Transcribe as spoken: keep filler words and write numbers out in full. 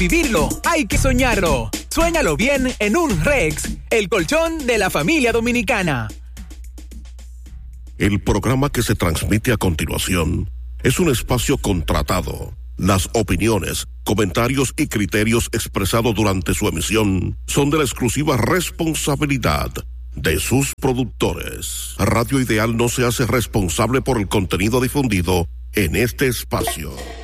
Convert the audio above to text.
vivirlo, hay que soñarlo. Suéñalo bien en un Rex, el colchón de la familia dominicana. El programa que se transmite a continuación es un espacio contratado. Las opiniones, comentarios y criterios expresados durante su emisión son de la exclusiva responsabilidad de sus productores. Radio Ideal no se hace responsable por el contenido difundido en este espacio.